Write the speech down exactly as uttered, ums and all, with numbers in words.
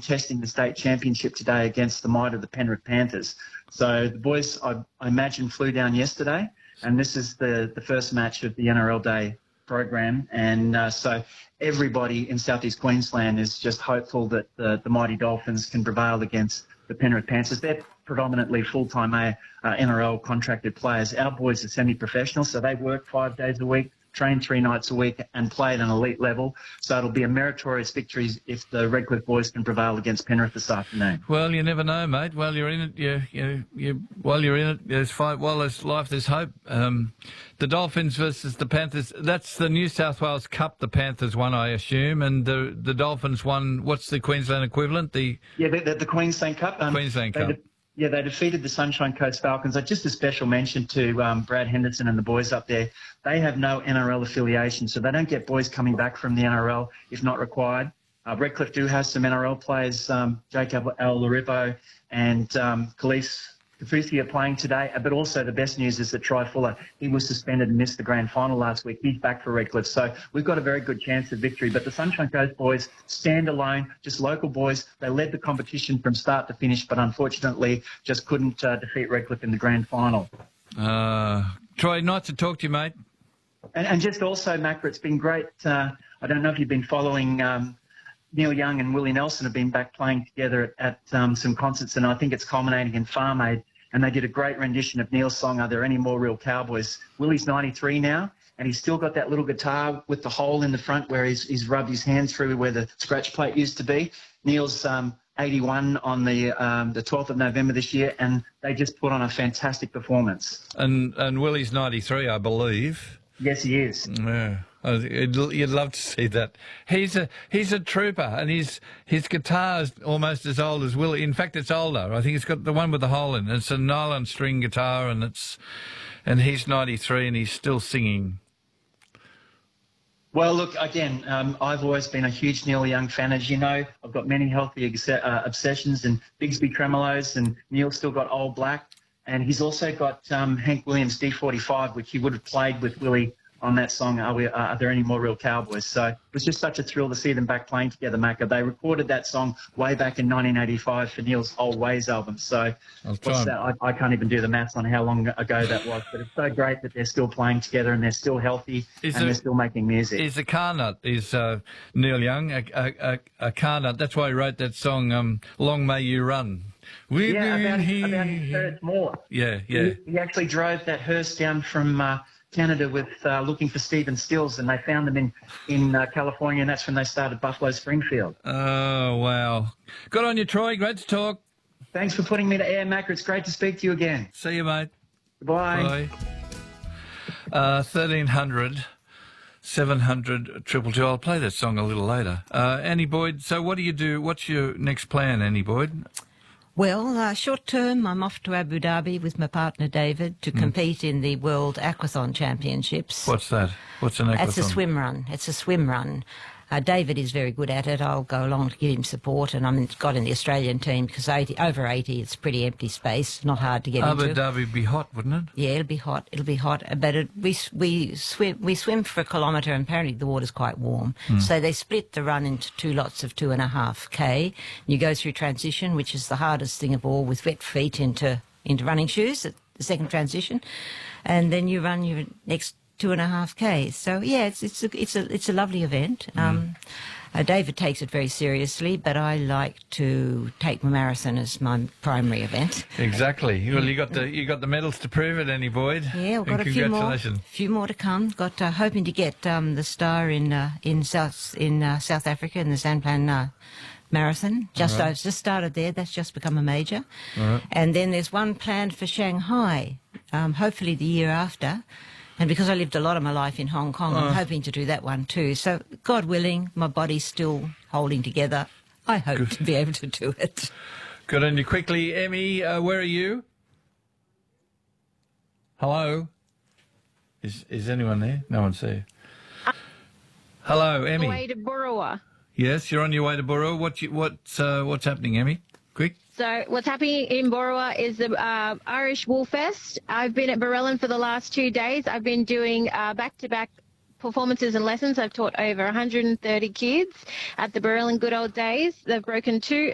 contesting the state championship today against the might of the Penrith Panthers. So the boys, I, I imagine, flew down yesterday, and this is the, the first match of the N R L Day program. And uh, so everybody in southeast Queensland is just hopeful that the, the mighty Dolphins can prevail against the Penrith Panthers. They're predominantly full-time uh, N R L contracted players. Our boys are semi-professional, so they work five days a week, train three nights a week, and play at an elite level. So it'll be a meritorious victory if the Redcliffe boys can prevail against Penrith this afternoon. Well, you never know, mate. While you're in it, you, you, you, while you're in it, there's fight. While there's life, there's hope. Um, the Dolphins versus the Panthers. That's the New South Wales Cup. The Panthers won, I assume, and the the Dolphins won. What's the Queensland equivalent? The yeah, the, the, the Queensland Cup. Um, Queensland Cup. Yeah, they defeated the Sunshine Coast Falcons. Just a special mention to um, Brad Henderson and the boys up there. They have no N R L affiliation, so they don't get boys coming back from the N R L if not required. Uh, Redcliffe do have some N R L players. Um, Jacob Al-Laripo and um, Khalees Kafusi are playing today. But also the best news is that Try Fuller, he was suspended and missed the grand final last week. He's back for Redcliffe. So we've got a very good chance of victory. But the Sunshine Coast boys stand alone, just local boys. They led the competition from start to finish, but unfortunately just couldn't uh, defeat Redcliffe in the grand final. Uh, Troy, nice to talk to you, mate. And, and just also, Macra, it's been great. Uh, I don't know if you've been following... Um, Neil Young and Willie Nelson have been back playing together at, at um, some concerts, and I think it's culminating in Farm Aid. And they did a great rendition of Neil's song, Are There Any More Real Cowboys? Willie's ninety-three now, and he's still got that little guitar with the hole in the front where he's, he's rubbed his hand through where the scratch plate used to be. Neil's um, eighty-one on the um, the twelfth of November this year, and they just put on a fantastic performance. And, and Willie's ninety-three, I believe. Yes, he is. Yeah. You'd love to see that. He's a he's a trooper, and his his guitar's almost as old as Willie. In fact, it's older. I think it's got the one with the hole in it. It's a nylon string guitar, and it's and he's ninety-three, and he's still singing. Well, look, again, um, I've always been a huge Neil Young fan. As you know, I've got many healthy ex- uh, obsessions and Bigsby tremolos, and Neil's still got Old Black, and he's also got um, Hank Williams' D forty-five, which he would have played with Willie on that song, Are, we, uh, Are There Any More Real Cowboys? So it was just such a thrill to see them back playing together, Macca. They recorded that song way back in nineteen eighty-five for Neil's Old Ways album. So what's that? I, I can't even do the maths on how long ago that was, but it's so great that they're still playing together and they're still healthy is and a, they're still making music. Is a car nut, is uh, Neil Young, a, a, a, a car nut. That's why he wrote that song, um, Long May You Run. We've yeah, about, about his Hearst more. Yeah, yeah. He, he actually drove that hearse down from... Uh, Canada with uh, looking for Stephen Stills, and they found them in in uh, California, and that's when they started Buffalo Springfield. Oh wow! Good on you, Troy. Great to talk. Thanks for putting me to air, Macca. It's great to speak to you again. See you, mate. Goodbye. Bye. Uh, thirteen hundred, seven hundred, triple two. I'll play that song a little later. Uh, Annie Boyd. So, what do you do? What's your next plan, Annie Boyd? Well, uh, short term, I'm off to Abu Dhabi with my partner David to mm. compete in the World Aquathon Championships. What's that? What's an aquathon? It's a swim run. It's a swim run. Uh, David is very good at it. I'll go along to give him support, and I'm got in the Australian team because eighty, over eighty, it's pretty empty space, not hard to get Abu into. Abu Dhabi would be hot, wouldn't it? Yeah, it'll be hot. It'll be hot. But it, we we swim we swim for a kilometre, and apparently the water's quite warm. Mm. So they split the run into two lots of two and a half k. You go through transition, which is the hardest thing of all, with wet feet into into running shoes. The second transition, and then you run your next two and a half k's. So yeah, it's it's a it's a it's a lovely event. Mm. Um, uh, David takes it very seriously, but I like to take my marathon as my primary event. Exactly. Well, you got the you got the medals to prove it, Annie Boyd. Yeah, I've got a few more, few more to come. Got uh, hoping to get um, the star in uh, in South in uh, South Africa in the Sanplan uh, Marathon. Just right. I've just started there. That's just become a major. Right. And then there's one planned for Shanghai. Um, hopefully the year after. And because I lived a lot of my life in Hong Kong, oh. I'm hoping to do that one too. So, God willing, my body's still holding together. I hope Good. to be able to do it. Good on you. Quickly, Emmy, uh, where are you? Hello? Is is anyone there? No one's there. Hello, Emmy. On the way to Burrawa. Yes, you're on your way to Burrawa. What you, what's, uh, what's happening, Emmy? Quick. So what's happening in Burrawa is the uh, Irish Wool Fest. I've been at Barellan for the last two days. I've been doing uh, back-to-back performances and lessons. I've taught over one hundred thirty kids at the Barellan Good Old Days. They've broken two